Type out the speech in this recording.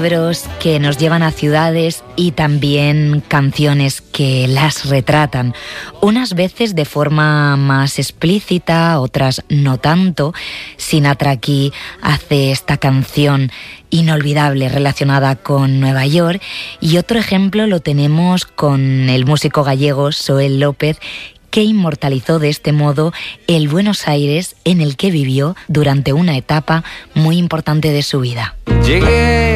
libros que nos llevan a ciudades y también canciones que las retratan, unas veces de forma más explícita, otras no tanto. Sinatra aquí hace esta canción inolvidable relacionada con Nueva York, y otro ejemplo lo tenemos con el músico gallego Xoel López, que inmortalizó de este modo el Buenos Aires en el que vivió durante una etapa muy importante de su vida. Llegué